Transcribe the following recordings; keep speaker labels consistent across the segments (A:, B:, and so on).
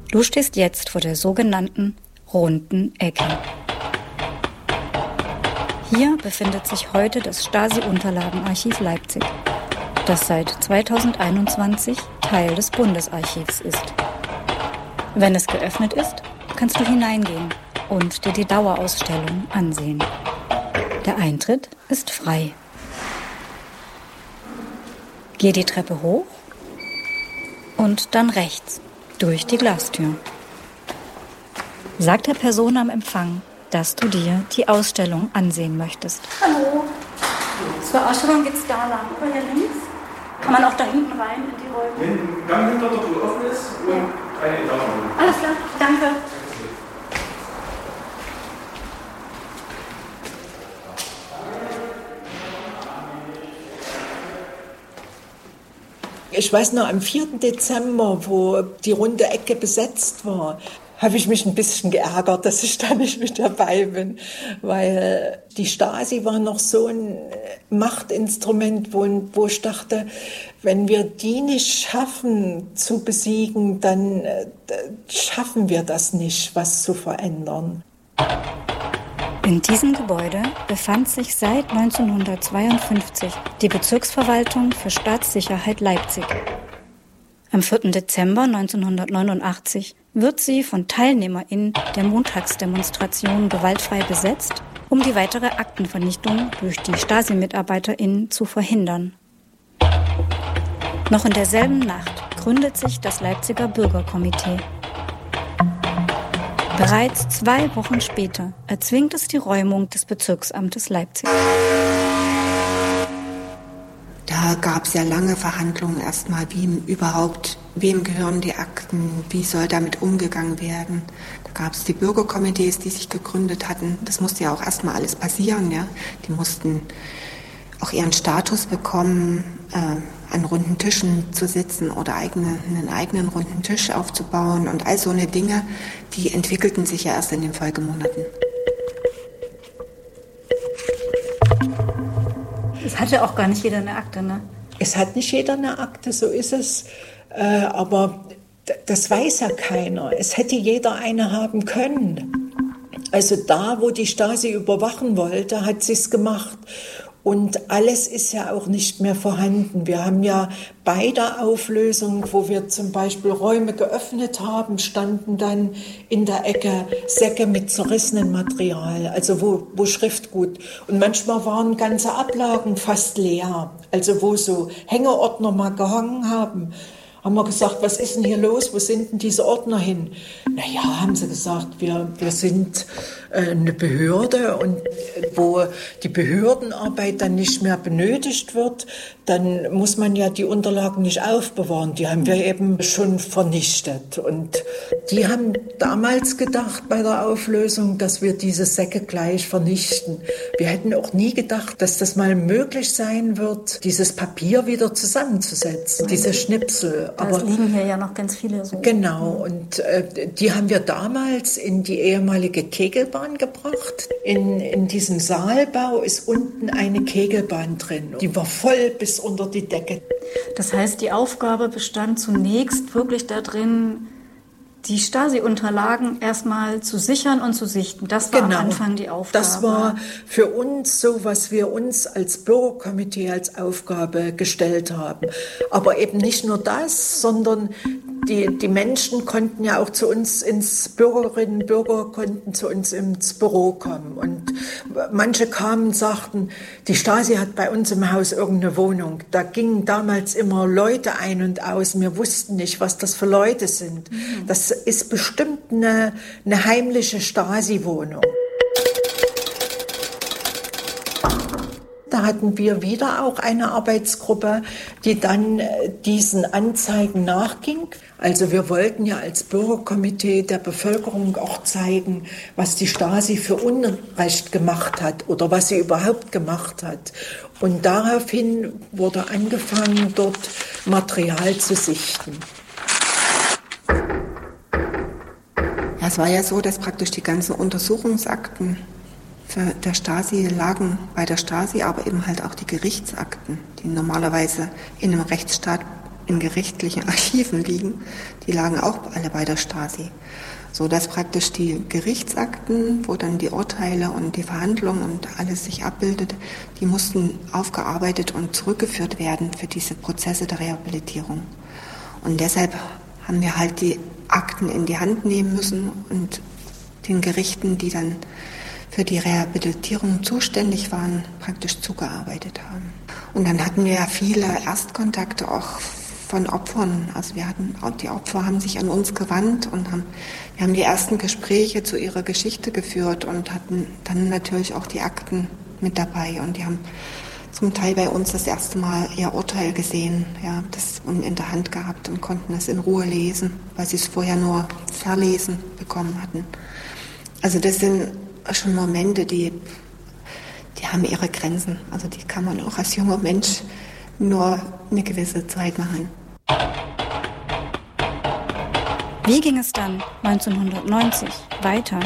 A: Du stehst jetzt vor der sogenannten runden Ecke. Hier befindet sich heute das Stasi-Unterlagenarchiv Leipzig, das seit 2021 Teil des Bundesarchivs ist. Wenn es geöffnet ist, kannst du hineingehen und dir die Dauerausstellung ansehen. Der Eintritt ist frei. Geh die Treppe hoch und dann rechts durch die Glastür. Sag der Person am Empfang, dass du dir die Ausstellung ansehen möchtest.
B: Hallo. Zur Ausstellung geht's da lang, oder hier links? Kann man auch da hinten rein in die Räume?
C: Wenn ein Gang hinter der Tür offen ist und eine Etage.
B: Alles klar, danke.
D: Ich weiß noch, am 4. Dezember, wo die runde Ecke besetzt war, habe ich mich ein bisschen geärgert, dass ich da nicht mit dabei bin, weil die Stasi war noch so ein Machtinstrument, wo ich dachte, wenn wir die nicht schaffen zu besiegen, dann schaffen wir das nicht, was zu verändern.
A: In diesem Gebäude befand sich seit 1952 die Bezirksverwaltung für Staatssicherheit Leipzig. Am 4. Dezember 1989 wird sie von TeilnehmerInnen der Montagsdemonstration gewaltfrei besetzt, um die weitere Aktenvernichtung durch die Stasi-MitarbeiterInnen zu verhindern. Noch in derselben Nacht gründet sich das Leipziger Bürgerkomitee. Bereits 2 Wochen später erzwingt es die Räumung des Bezirksamtes Leipzig.
E: Da gab es ja lange Verhandlungen erstmal, wem gehören die Akten, wie soll damit umgegangen werden. Da gab es die Bürgerkomitees, die sich gegründet hatten. Das musste ja auch erstmal alles passieren. Ja. Die mussten auch ihren Status bekommen, an runden Tischen zu sitzen oder einen eigenen runden Tisch aufzubauen. Und all so eine Dinge, die entwickelten sich ja erst in den Folgemonaten.
B: Es hat ja auch gar nicht jeder eine Akte, ne?
D: Es hat nicht jeder eine Akte, so ist es. Aber das weiß ja keiner. Es hätte jeder eine haben können. Also da, wo die Stasi überwachen wollte, hat sie es gemacht. Und alles ist ja auch nicht mehr vorhanden. Wir haben ja bei der Auflösung, wo wir zum Beispiel Räume geöffnet haben, standen dann in der Ecke Säcke mit zerrissenem Material, also wo Schriftgut. Und manchmal waren ganze Ablagen fast leer, also wo so Hängeordner mal gehangen haben. Haben wir gesagt, was ist denn hier los? Wo sind denn diese Ordner hin? Naja, haben sie gesagt, wir sind eine Behörde und wo die Behördenarbeit dann nicht mehr benötigt wird, dann muss man ja die Unterlagen nicht aufbewahren. Die haben wir eben schon vernichtet. Und die haben damals gedacht bei der Auflösung, dass wir diese Säcke gleich vernichten. Wir hätten auch nie gedacht, dass das mal möglich sein wird, dieses Papier wieder zusammenzusetzen, diese Schnipsel.
B: Aber liegen hier ja noch ganz viele so.
D: Genau, und die haben wir damals in die ehemalige Kegelbahn gebracht. In diesem Saalbau ist unten eine Kegelbahn drin. Die war voll bis unter die Decke.
B: Das heißt, die Aufgabe bestand zunächst wirklich darin, die Stasi-Unterlagen erstmal zu sichern und zu sichten. Das war am Anfang die Aufgabe.
D: Das war für uns so, was wir uns als Bürgerkomitee als Aufgabe gestellt haben. Aber eben nicht nur das, sondern die Menschen konnten ja auch zu uns Bürgerinnen und Bürger konnten zu uns ins Büro kommen. Und manche kamen und sagten, die Stasi hat bei uns im Haus irgendeine Wohnung. Da gingen damals immer Leute ein und aus. Wir wussten nicht, was das für Leute sind. Das ist bestimmt eine heimliche Stasi-Wohnung. Da hatten wir wieder auch eine Arbeitsgruppe, die dann diesen Anzeigen nachging. Also wir wollten ja als Bürgerkomitee der Bevölkerung auch zeigen, was die Stasi für Unrecht gemacht hat oder was sie überhaupt gemacht hat. Und daraufhin wurde angefangen, dort Material zu sichten.
E: Ja, es war ja so, dass praktisch die ganzen Untersuchungsakten der Stasi lagen bei der Stasi, aber eben halt auch die Gerichtsakten, die normalerweise in einem Rechtsstaat in gerichtlichen Archiven liegen, die lagen auch alle bei der Stasi. So dass praktisch die Gerichtsakten, wo dann die Urteile und die Verhandlungen und alles sich abbildet, die mussten aufgearbeitet und zurückgeführt werden für diese Prozesse der Rehabilitierung. Und deshalb haben wir halt die Akten in die Hand nehmen müssen und den Gerichten, die dann für die Rehabilitierung zuständig waren, praktisch zugearbeitet haben. Und dann hatten wir ja viele Erstkontakte auch von Opfern. Also die Opfer haben sich an uns gewandt und wir haben die ersten Gespräche zu ihrer Geschichte geführt und hatten dann natürlich auch die Akten mit dabei. Und die haben zum Teil bei uns das erste Mal ihr Urteil gesehen, ja, das in der Hand gehabt und konnten es in Ruhe lesen, weil sie es vorher nur verlesen bekommen hatten. Also das sind schon Momente, die haben ihre Grenzen. Also die kann man auch als junger Mensch nur eine gewisse Zeit machen.
A: Wie ging es dann 1990 weiter?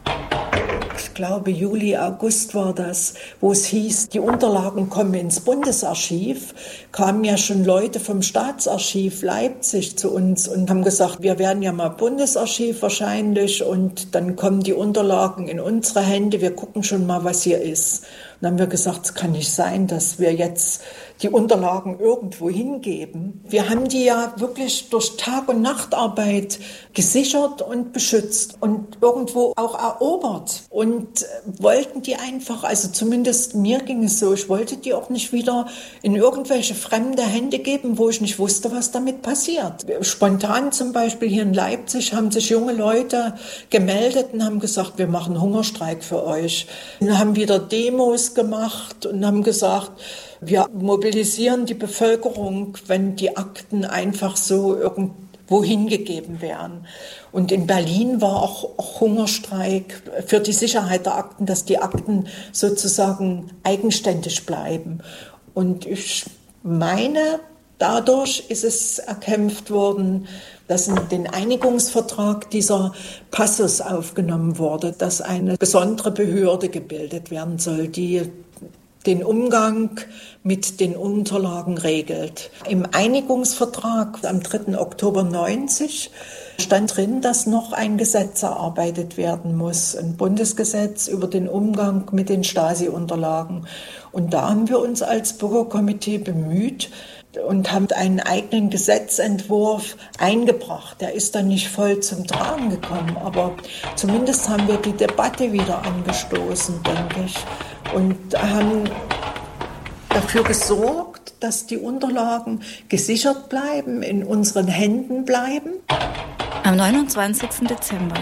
D: Ich glaube, Juli, August war das, wo es hieß, die Unterlagen kommen ins Bundesarchiv, kamen ja schon Leute vom Staatsarchiv Leipzig zu uns und haben gesagt, wir werden ja mal Bundesarchiv wahrscheinlich und dann kommen die Unterlagen in unsere Hände, wir gucken schon mal, was hier ist. Und dann haben wir gesagt, es kann nicht sein, dass wir jetzt die Unterlagen irgendwo hingeben. Wir haben die ja wirklich durch Tag- und Nachtarbeit gesichert und beschützt und irgendwo auch erobert und wollten die einfach, also zumindest mir ging es so, ich wollte die auch nicht wieder in irgendwelche fremde Hände geben, wo ich nicht wusste, was damit passiert. Spontan zum Beispiel hier in Leipzig haben sich junge Leute gemeldet und haben gesagt, wir machen Hungerstreik für euch. Und haben wieder Demos gemacht und haben gesagt, wir mobilisieren die Bevölkerung, wenn die Akten einfach so irgendwo hingegeben werden. Und in Berlin war auch Hungerstreik für die Sicherheit der Akten, dass die Akten sozusagen eigenständig bleiben. Und ich meine, dadurch ist es erkämpft worden, dass in den Einigungsvertrag dieser Passus aufgenommen wurde, dass eine besondere Behörde gebildet werden soll, die den Umgang mit den Unterlagen regelt. Im Einigungsvertrag am 3. Oktober 1990 stand drin, dass noch ein Gesetz erarbeitet werden muss, ein Bundesgesetz über den Umgang mit den Stasi-Unterlagen. Und da haben wir uns als Bürgerkomitee bemüht und haben einen eigenen Gesetzentwurf eingebracht. Der ist dann nicht voll zum Tragen gekommen, aber zumindest haben wir die Debatte wieder angestoßen, denke ich, und haben dafür gesorgt, dass die Unterlagen gesichert bleiben, in unseren Händen bleiben.
A: Am 29. Dezember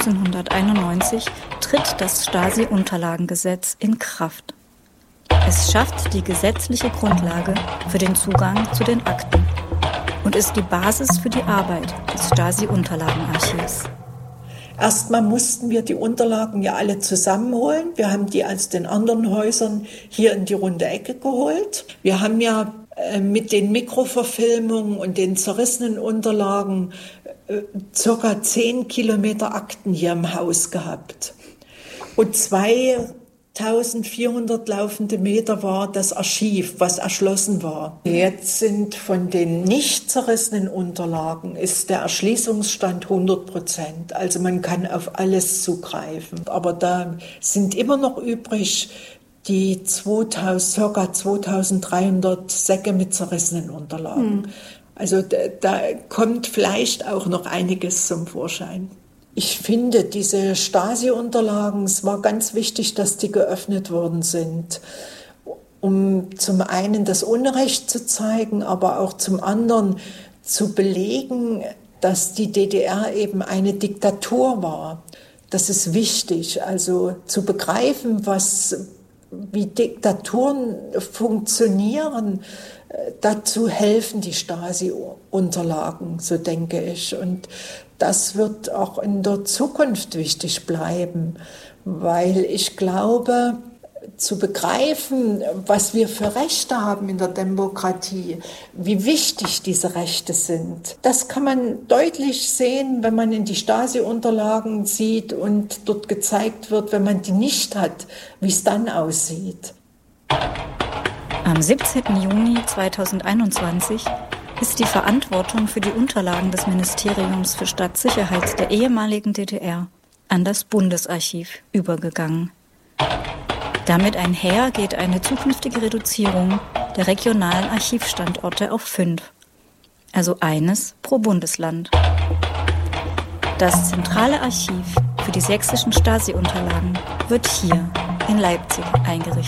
A: 1991 tritt das Stasi-Unterlagengesetz in Kraft. Es schafft die gesetzliche Grundlage für den Zugang zu den Akten und ist die Basis für die Arbeit des Stasi-Unterlagenarchivs.
D: Erstmal mussten wir die Unterlagen ja alle zusammenholen. Wir haben die aus den anderen Häusern hier in die runde Ecke geholt. Wir haben ja mit den Mikroverfilmungen und den zerrissenen Unterlagen circa 10 Kilometer Akten hier im Haus gehabt. Und 2400 laufende Meter war das Archiv, was erschlossen war. Jetzt sind von den nicht zerrissenen Unterlagen ist der Erschließungsstand 100%. Also man kann auf alles zugreifen. Aber da sind immer noch übrig die ca. 2300 Säcke mit zerrissenen Unterlagen. Also da kommt vielleicht auch noch einiges zum Vorschein. Ich finde, diese Stasi-Unterlagen, es war ganz wichtig, dass die geöffnet worden sind, um zum einen das Unrecht zu zeigen, aber auch zum anderen zu belegen, dass die DDR eben eine Diktatur war. Das ist wichtig, also zu begreifen, wie Diktaturen funktionieren. Dazu helfen die Stasi-Unterlagen, so denke ich. Und das wird auch in der Zukunft wichtig bleiben, weil ich glaube, zu begreifen, was wir für Rechte haben in der Demokratie, wie wichtig diese Rechte sind, das kann man deutlich sehen, wenn man in die Stasi-Unterlagen sieht und dort gezeigt wird, wenn man die nicht hat, wie es dann aussieht.
A: Am 17. Juni 2021 ist die Verantwortung für die Unterlagen des Ministeriums für Staatssicherheit der ehemaligen DDR an das Bundesarchiv übergegangen. Damit einher geht eine zukünftige Reduzierung der regionalen Archivstandorte auf 5, also eines pro Bundesland. Das zentrale Archiv für die sächsischen Stasi-Unterlagen wird hier in Leipzig eingerichtet.